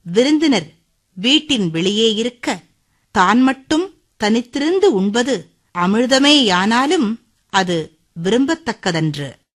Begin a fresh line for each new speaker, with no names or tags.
விருந்தினர் வீட்டின் வெளியே இருக்க தான் மட்டும் தனித்திருந்து உண்பது அமிர்தமேயானாலும் அது விரும்பத்தக்கதன்று.